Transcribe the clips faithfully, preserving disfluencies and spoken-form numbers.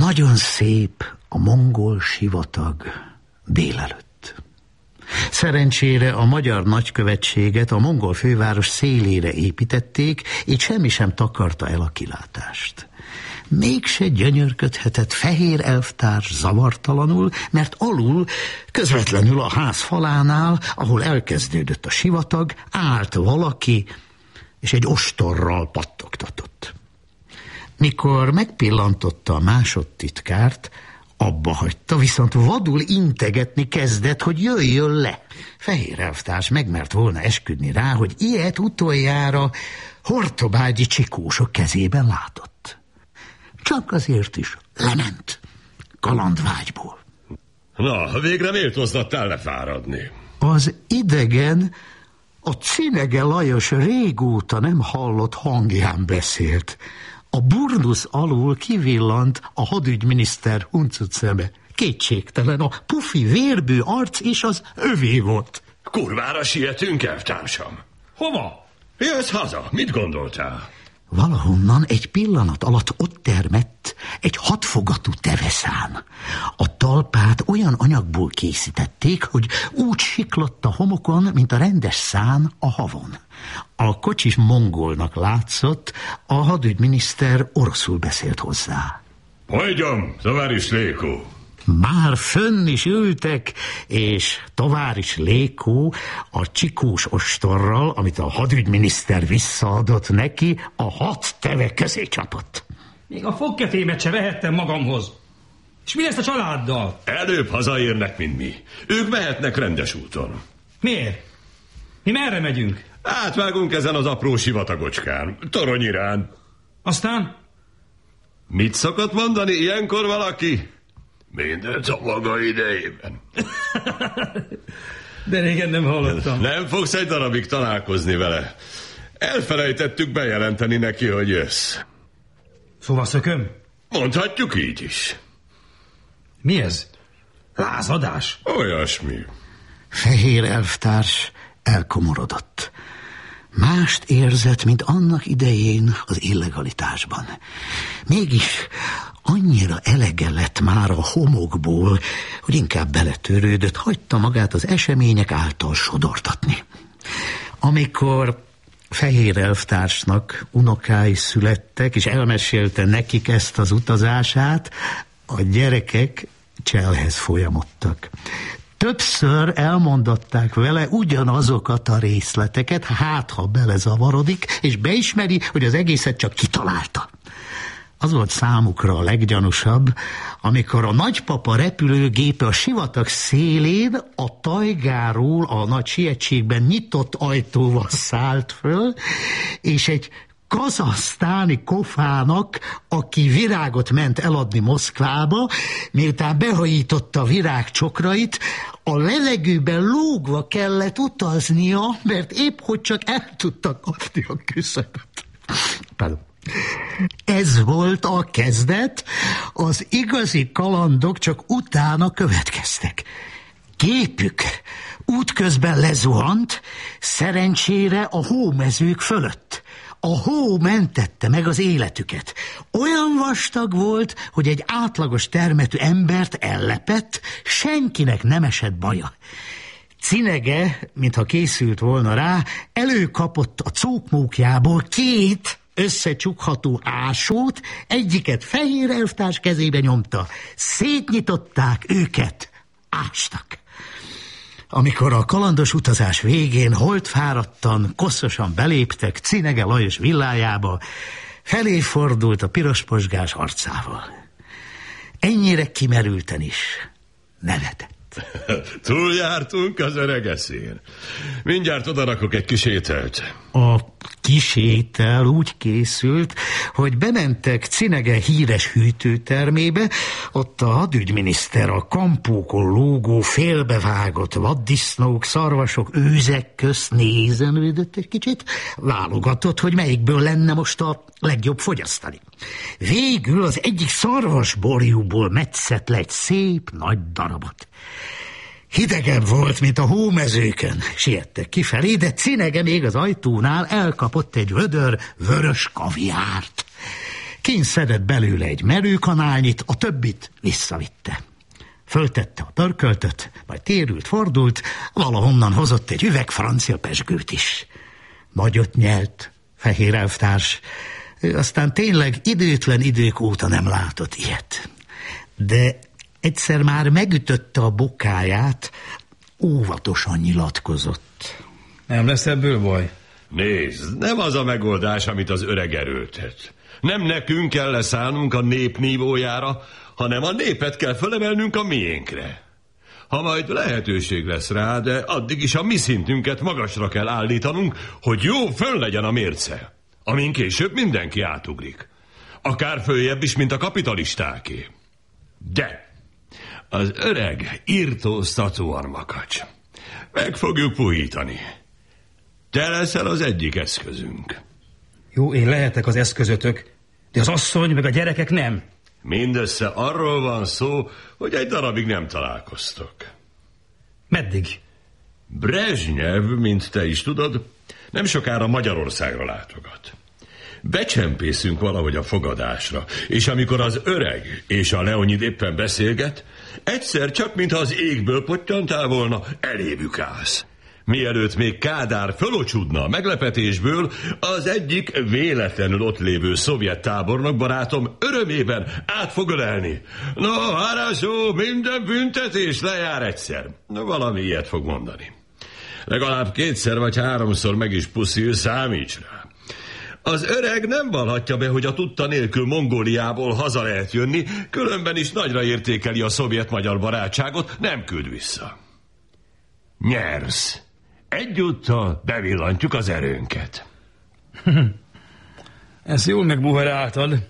Nagyon szép a mongol sivatag délelőtt. Szerencsére a magyar nagykövetséget a mongol főváros szélére építették, így semmi sem takarta el a kilátást. Mégse gyönyörködhetett fehér elftárs zavartalanul, mert alul, közvetlenül a ház falánál, ahol elkezdődött a sivatag, állt valaki, és egy ostorral pattogtatott. Mikor megpillantotta a másodtitkárt, abba hagyta, viszont vadul integetni kezdett, hogy jöjjön le. Fehér elftárs megmert volna esküdni rá, hogy ilyet utoljára hortobágyi csikósok kezében látott. Csak azért is lement, kalandvágyból. Na, végre méltóztattál lefáradni. Az idegen a Cinege Lajos régóta nem hallott hangján beszélt. A burnusz alul kivillant a hadügyminiszter huncut szeme. Kétségtelen, a pufi vérbő arc is az övé volt. Kurvára sietünk, elvtársam. Hova? Jössz haza, mit gondoltál? Valahonnan egy pillanat alatt ott termett egy hatfogatú teveszán. A talpát olyan anyagból készítették, hogy úgy siklott a homokon, mint a rendes szán a havon. A kocsis mongolnak látszott, a hadügyminiszter oroszul beszélt hozzá. Pojďom, továris Léko. Már fönn is ültek, és továris Léko a csikós ostorral, amit a hadügyminiszter visszaadott neki, a hat teve közé csapott. Még a fogketémet se vehettem magamhoz. És mi lesz a családdal? Előbb hazaérnek, mint mi. Ők mehetnek rendes úton. Miért? Mi merre megyünk? Átvágunk ezen az apró sivatagocskán, torony irán. Aztán? Mit szokott mondani ilyenkor valaki? Mindent a maga idejében. De régen nem hallottam. Nem fogsz egy darabig találkozni vele. Elfelejtettük bejelenteni neki, hogy jössz. Szóval szököm? Mondhatjuk így is. Mi ez? Lázadás? Olyasmi. Fehér elftárs elkomorodott. Mást érzett, mint annak idején az illegalitásban. Mégis annyira elege lett már a homokból, hogy inkább beletörődött, hagyta magát az események által sodortatni. Amikor Fehér elftársnak unokái születtek, és elmesélte nekik ezt az utazását, a gyerekek cselhez folyamodtak. Többször elmondatták vele ugyanazokat a részleteket, hát ha belezavarodik, és beismeri, hogy az egészet csak kitalálta. Az volt számukra a leggyanúsabb, amikor a nagypapa repülőgépe a sivatag szélén a tajgáról a nagy sietségben nyitott ajtóval szállt föl, és egy kazahsztáni kofának, aki virágot ment eladni Moszkvába, miután behajította a virág csokrait, a levegőben lógva kellett utaznia, mert épp hogy csak el tudta kapni a küszöböt. Pardon. Ez volt a kezdet, az igazi kalandok csak utána következtek. Gépük útközben lezuhant, szerencsére a hómezők fölött. A hó mentette meg az életüket. Olyan vastag volt, hogy egy átlagos termetű embert ellepett, senkinek nem esett baja. Cinege, mintha készült volna rá, előkapott a cókmókjából két összecsukható ásót, egyiket Fehér elftárs kezébe nyomta. Szétnyitották őket, ástak. Amikor a kalandos utazás végén holtfáradtan, koszosan beléptek Cinege Lajos villájába, felé fordult a pirosposgás arcával. Ennyire kimerülten is nevetett. Túljártunk az öregeszén. Mindjárt odarakok egy kis ételt. A kis étel úgy készült, hogy bementek Cinege híres hűtőtermébe, ott a hadügyminiszter a kampókon lógó, félbevágott vaddisznók, szarvasok, őzek közt nézenődött egy kicsit, válogatott, hogy melyikből lenne most a legjobb fogyasztani. Végül az egyik szarvasborjúból metszett le egy szép nagy darabot. Hidegebb volt, mint a hómezőkön. Siettek kifelé, de Cinege még az ajtónál elkapott egy vödör vörös kaviárt. Kínszedett belőle egy merőkanálnyit, a többit visszavitte. Föltette a pörköltöt, majd térült, fordult, valahonnan hozott egy üveg francia pezsgőt is. Nagyot nyelt, fehér elvtárs, ő aztán tényleg időtlen idők óta nem látott ilyet. De egyszer már megütötte a bokáját, óvatosan nyilatkozott. Nem lesz ebből baj? Nézd, nem az a megoldás, amit az öreg erőltet. Nem nekünk kell leszállnunk a nép nívójára, hanem a népet kell felemelnünk a miénkre. Ha majd lehetőség lesz rá, de addig is a mi szintünket magasra kell állítanunk, hogy jó fönn legyen a mérce, amin később mindenki átugrik. Akár följebb is, mint a kapitalistáké. De az öreg irtóztatóan makacs. Meg fogjuk puhítani. Te leszel az egyik eszközünk. Jó, én lehetek az eszközötök, de az asszony meg a gyerekek nem. Mindössze arról van szó, hogy egy darabig nem találkoztok. Meddig? Brezsnyev, mint te is tudod, nem sokára Magyarországra látogat. Becsempészünk valahogy a fogadásra, és amikor az öreg és a Leonid éppen beszélget, egyszer csak, mintha az égből pottyantál volna, elévük állsz. Mielőtt még Kádár fölocsudna a meglepetésből, az egyik véletlenül ott lévő szovjet tábornok barátom örömében át fog ölelni. No, harasó, minden büntetés lejár egyszer. No, valami ilyet fog mondani. Legalább kétszer vagy háromszor meg is puszil, számíts rá. Az öreg nem vallhatja be, hogy a tudta nélkül Mongóliából haza lehet jönni, különben is nagyra értékeli a szovjet-magyar barátságot, nem küld vissza. Nyersz. Egyúttal bevillantjuk az erőnket. Ezt jól megbuheráltad.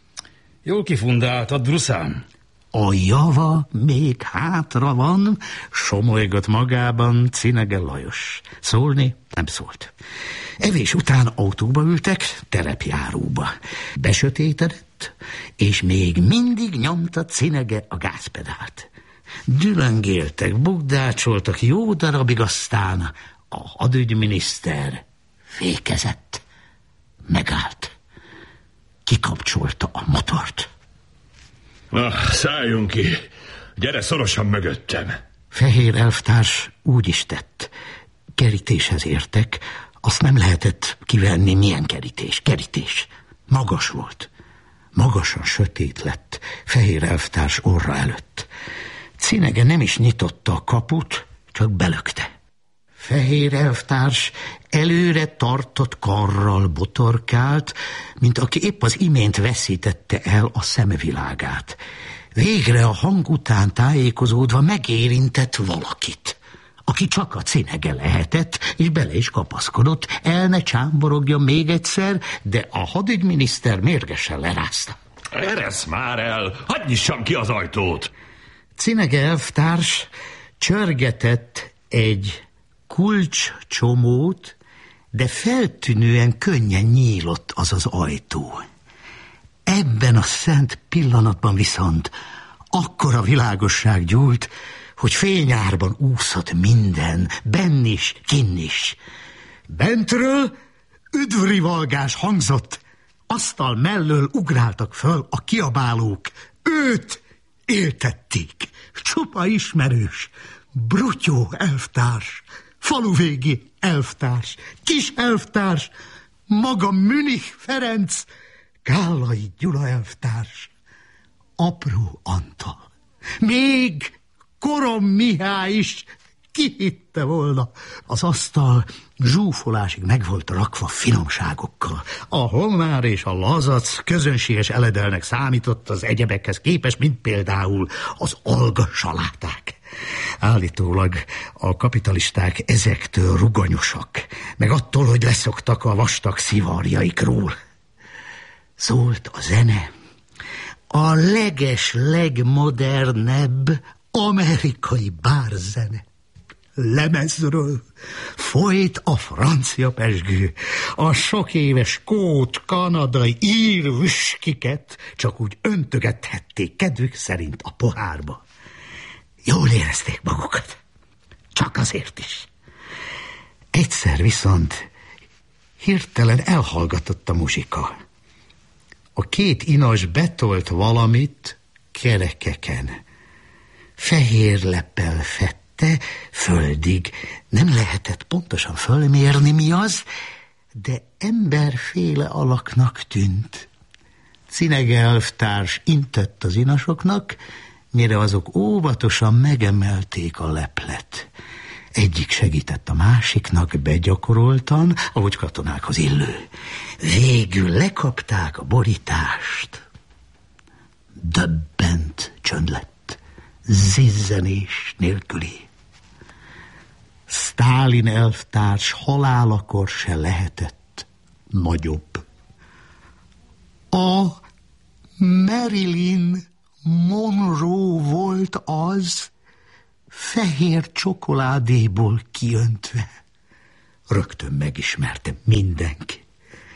Jól kifundáltad, Druszám. A java még hátra van, somolygott magában Cinege Lajos. Szólni nem szólt. Evés után autóba ültek, terepjáróba. Besötétedett, és még mindig nyomta Cinege a gázpedált. Dülöngéltek, bugdácsoltak jó darabig, aztán a hadügyminiszter fékezett, megállt, kikapcsolta a motort. Na, szálljunk ki, gyere szorosan mögöttem. Fehér elvtárs úgy is tett. Kerítéshez értek, azt nem lehetett kivenni, milyen kerítés. Kerítés. Magas volt. Magasan sötét lett Fehér elvtárs orra előtt. Cinege nem is nyitotta a kaput, csak belökte. Fehér elvtárs előre tartott karral botorkált, mint aki épp az imént veszítette el a szemvilágát. Végre a hang után tájékozódva megérintett valakit, aki csak a Cinege lehetett, és bele is kapaszkodott, el ne csámborogjon még egyszer, de a hadügyminiszter mérgesen lerázta. Eresz már el, hadd nyissam ki az ajtót! Cinege elvtárs csörgetett egy kulcscsomót, de feltűnően könnyen nyílott az az ajtó. Ebben a szent pillanatban viszont akkora világosság gyújt, hogy fényárban úszott minden, benn is, kinn is. Bentről üdvrivalgás hangzott, asztal mellől ugráltak föl a kiabálók. Őt éltették, csupa ismerős, Brutyó elvtárs, faluvégi elvtárs, kis elvtárs, maga Münich Ferenc, Gállai Gyula elvtárs, Apró Antal. Még Korom Mihály is kihitte volna. Az asztal zsúfolásig meg volt rakva finomságokkal. A holmár és a lazac közönséges eledelnek számított az egyebekhez képest, mint például az alga saláták. Állítólag a kapitalisták ezektől ruganyosak, meg attól, hogy leszoktak a vastag szivarjaikról. Szólt a zene, a leges, legmodernebb amerikai bárzene. Lemezről folyt a francia pezsgő, a sok éves skót, kanadai, ír vüskiket csak úgy öntögethették kedvük szerint a pohárba. Jól érezték magukat, csak azért is. Egyszer viszont hirtelen elhallgatott a muzsika. A két inas betolt valamit kerekeken. Fehér leppel fette, földig. Nem lehetett pontosan fölmérni, mi az, de emberféle alaknak tűnt. Cinege elftárs intett az inasoknak, mire azok óvatosan megemelték a leplet. Egyik segített a másiknak begyakoroltan, ahogy katonákhoz illő. Végül lekapták a borítást. Döbbent csönd lett, zizzenés nélküli. Sztálin elvtárs halálakor se lehetett nagyobb. A Marilyn Monroe volt az, fehér csokoládéból kiöntve. Rögtön megismerte mindenki.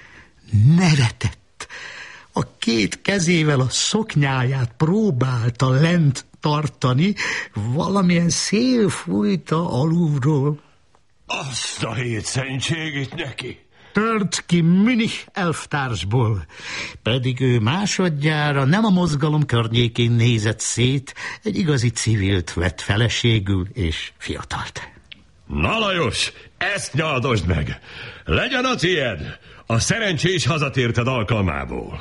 Nevetett. A két kezével a szoknyáját próbálta lent tartani, valamilyen szél fújta alulról. Azt a hét szentségét neki! Tört ki Münich elftársból, pedig ő másodjára nem a mozgalom környékén nézett szét, egy igazi civilt vett feleségül és fiatalt. Na Lajos, ezt nyaldosd meg! Legyen a tied! A szerencsés hazatérted alkalmából.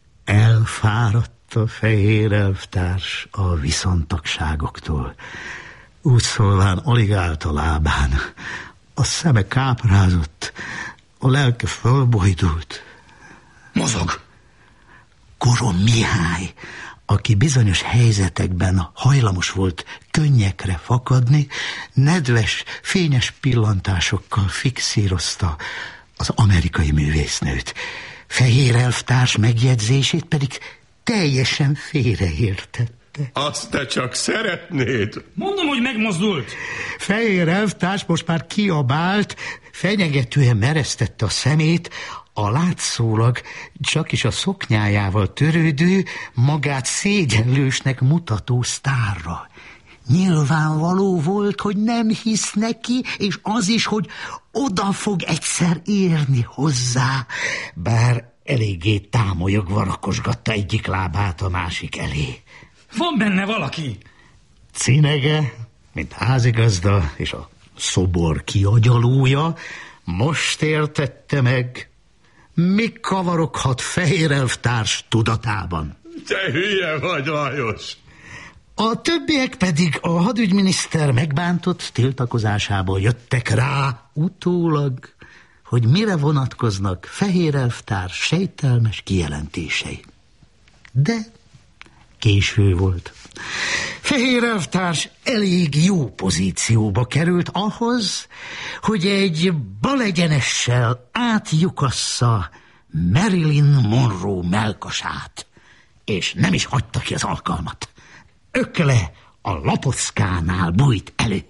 Elfáradt a fehér elvtárs a viszontagságoktól. Úgy szólván alig állt a lábán. A szeme káprázott, a lelke fölbojdult. Mozog! Gorom Mihály, aki bizonyos helyzetekben hajlamos volt könnyekre fakadni, nedves, fényes pillantásokkal fixírozta az amerikai művésznőt. Fehér elvtárs megjegyzését pedig teljesen félreértette. Azt te csak szeretnéd. Mondom, hogy megmozdult. Fehér elvtárs most már kiabált, fenyegetően meresztette a szemét, a látszólag csak is a szoknyájával törődő, magát szégyenlősnek mutató sztárra. Nyilvánvaló volt, hogy nem hisz neki, és az is, hogy oda fog egyszer érni hozzá, bár eléggé támolyogva rakosgatta egyik lábát a másik elé. Van benne valaki. Cinege, mint házigazda és a szobor kiagyalója, most értette meg, mi kavaroghat fehér elvtárs tudatában. Te hülye vagy, Lajos! A többiek pedig a hadügyminiszter megbántott tiltakozásából jöttek rá utólag, hogy mire vonatkoznak fehér elvtárs sejtelmes kijelentései. De késő volt. Fehér elvtárs elég jó pozícióba került ahhoz, hogy egy balegyenessel átlyukassza Marilyn Monroe mellkasát, és nem is hagyta ki az alkalmat. Ökle a lapockánál bújt elő.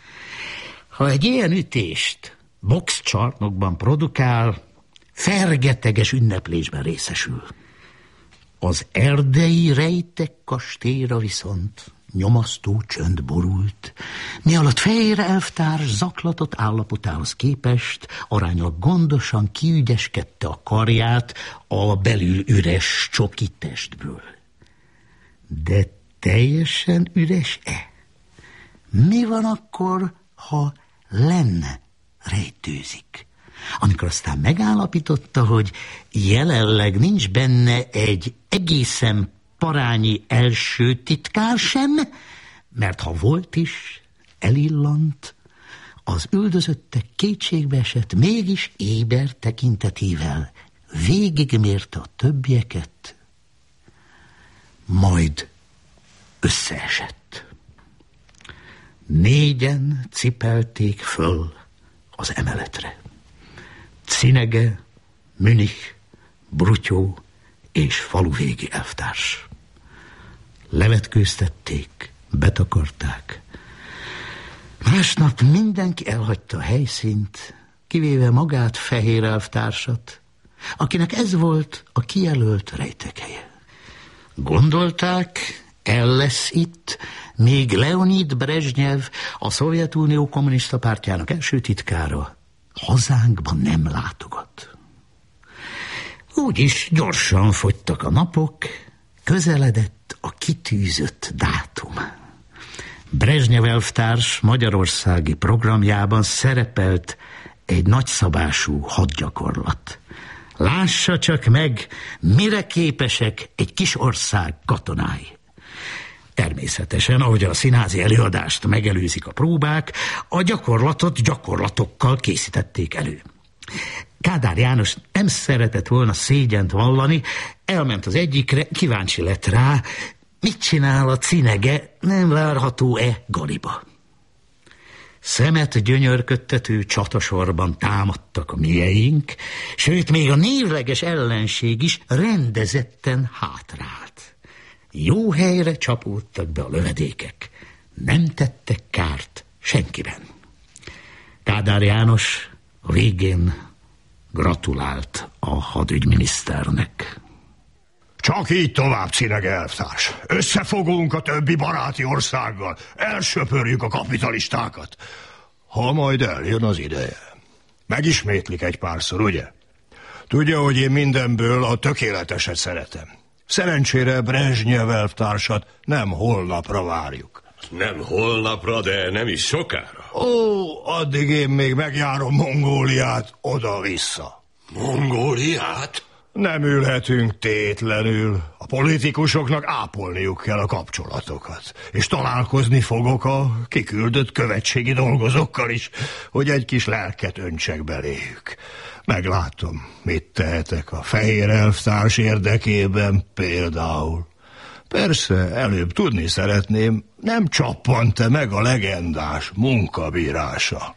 Ha egy ilyen ütést boxcsarnokban produkál, fergeteges ünneplésben részesül. Az erdei rejtek kastélyra viszont nyomasztó csönd borult, mi alatt fehér elvtárs zaklatott állapotához képest aránylag gondosan kiügyeskedte a karját a belül üres csoki testből. De teljesen üres-e? Mi van akkor, ha lenne rejtőzik? Amikor aztán megállapította, hogy jelenleg nincs benne egy egészen parányi első titkár sem, mert ha volt is, elillant, az üldözöttek kétségbe esett, mégis éber tekintetével végigmérte a többieket, majd összeesett. Négyen cipelték föl az emeletre. Cinege, Münich, Brutyó és faluvégi elvtárs. Levetkőztették, betakarták. Másnap mindenki elhagyta a helyszínt, kivéve magát fehér elvtársat, akinek ez volt a kijelölt rejtekhelye. Gondolták, el lesz itt, még Leonid Brezsnyev, a Szovjetunió Kommunista Pártjának első titkára, hazánkban nem látogat. Úgyis gyorsan fogytak Haladtak a napok, közeledett a kitűzött dátum. Brezsnyev elvtárs magyarországi programjában szerepelt egy nagyszabású hadgyakorlat. Lássa csak meg, mire képesek egy kis ország katonái. Természetesen, ahogy a színházi előadást megelőzik a próbák, a gyakorlatot gyakorlatokkal készítették elő. Kádár János nem szeretett volna szégyent vallani, elment az egyikre, kíváncsi lett rá, mit csinál a cinege, nem várható-e Galiba. Szemet gyönyörködtető csatasorban támadtak a mieink, sőt, még a névleges ellenség is rendezetten hátrált. Jó helyre csapódtak be a lövedékek, nem tettek kárt senkiben. Kádár János a végén gratulált a hadügyminiszternek. Csak így tovább, Cinege elvtárs. Összefogunk a többi baráti országgal, elsöpörjük a kapitalistákat. Ha majd eljön az ideje. Megismétlik egy párszor, ugye? Tudja, hogy én mindenből a tökéleteset szeretem. Szerencsére Brezsnyev elvtársat nem holnapra várjuk. Nem holnapra, de nem is sokára. Ó, addig én még megjárom Mongóliát oda-vissza. Mongóliát? Nem ülhetünk tétlenül. A politikusoknak ápolniuk kell a kapcsolatokat. És találkozni fogok a kiküldött követségi dolgozókkal is, hogy egy kis lelket öntsek beléjük. Meglátom, mit tehetek a fehér elvtárs érdekében például. Persze, előbb tudni szeretném, nem csappant-e meg a legendás munkabírása.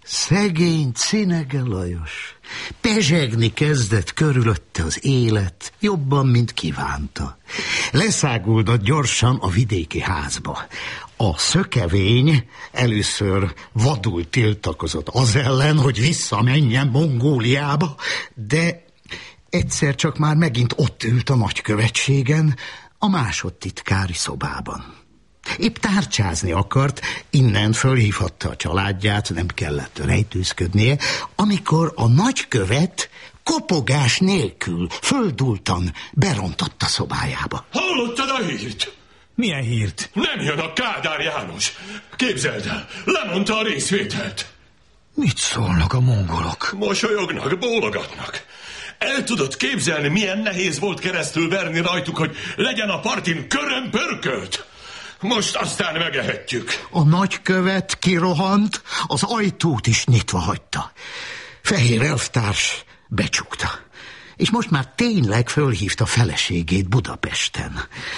Szegény Cinege Lajos. Pezsegni kezdett körülötte az élet, jobban, mint kívánta. Leszáguldott gyorsan a vidéki házba. A szökevény először vadul tiltakozott az ellen, hogy visszamenjen Mongóliába, de egyszer csak már megint ott ült a nagykövetségen, a másodtitkári szobában. Épp tárcsázni akart, innen fölhívhatta a családját, nem kellett rejtőzködnie, amikor a nagykövet kopogás nélkül, földultan berontott a szobájába. Hallottad a hírt? Milyen hírt? Nem jön a Kádár János. Képzeld el, lemondta a részvételt. Mit szólnak a mongolok? Mosolyognak, bólogatnak. El tudod képzelni, milyen nehéz volt keresztül verni rajtuk, hogy legyen a partin köröm pörkölt? Most aztán megehetjük. A nagykövet kirohant, az ajtót is nyitva hagyta. Fehér elvtárs becsukta. És most már tényleg fölhívta feleségét Budapesten.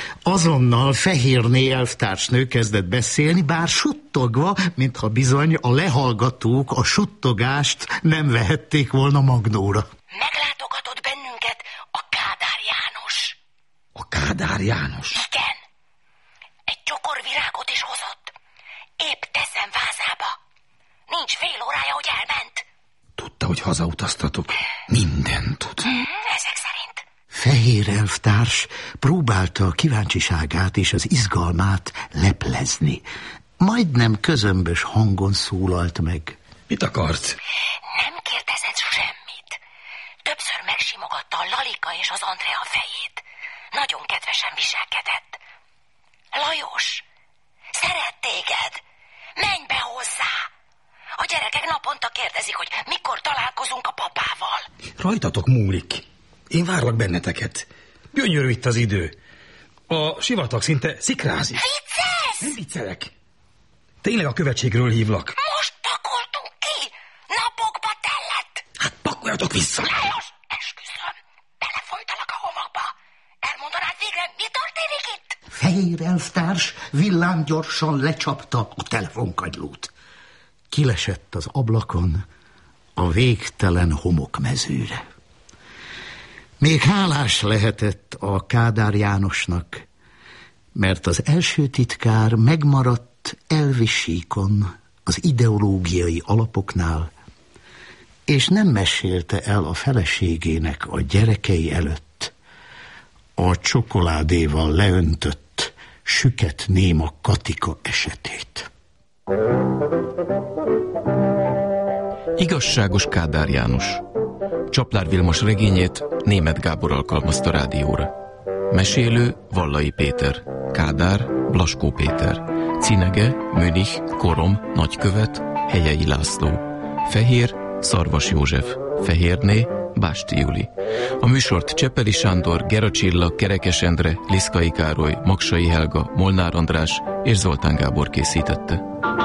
Azonnal Fehérné elvtársnő kezdett beszélni, bár suttogva, mintha bizony a lehallgatók a suttogást nem vehették volna magnóra. Meglátogatott bennünket a Kádár János. A Kádár János? Igen. Egy csokorvirágot is hozott. Épp teszem vázába. Nincs fél órája, hogy elment. Tudta, hogy hazautaztatok? Mindent tud. Hmm, ezek szerint. Fehér elvtárs próbálta a kíváncsiságát és az izgalmát leplezni. Majdnem közömbös hangon szólalt meg. Mit akarsz? Nem kérdezett semmit. Többször megsimogatta a Lalika és az Andrea fejét. Nagyon kedvesen viselkedett. Lajos, szeret téged. Menj be hozzá. A gyerekek naponta kérdezik, hogy mikor találkozunk a papával. Rajtatok múlik. Én várlak benneteket. Gyönyörű itt az idő. A sivatag szinte szikrázik. Viccelsz? Nem viccelek. Tényleg a követségről hívlak. Most pakoltunk ki. Napokba tellett. Hát pakoljatok vissza. Lajos, esküszöm. Belefolytalak a homokba. Elmondanád végre, mi történik itt? Fehér elvtárs villámgyorsan lecsapta a telefonkagylót. Kilesett az ablakon a végtelen homokmezőre. Még hálás lehetett a Kádár Jánosnak, mert az első titkár megmaradt elvi síkon az ideológiai alapoknál, és nem mesélte el a feleségének a gyerekei előtt a csokoládéval leöntött, süket néma Katika esetét. Igazságos Kádár János. Csaplár Vilmos regényét Németh Gábor alkalmazta rádióra. Mesélő Vallai Péter. Kádár Blaskó Péter. Cinege Münich Korom Nagykövet Hegyei László. Fehér Szarvas József. Fehérné Básti Juli. A műsort Cseppeli Sándor, Gera Csilla, Kerekes Endre, Liszkai Károly, Maksai Helga, Molnár András és Zoltán Gábor készítette.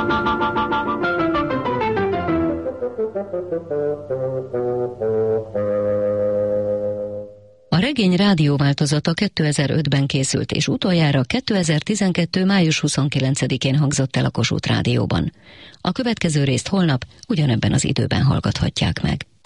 A regény rádióváltozata kétezer-ötben készült, és utoljára kétezer-tizenkettő. május huszonkilencedikén hangzott el a Kossuth Rádióban. A következő részt holnap ugyanebben az időben hallgathatják meg.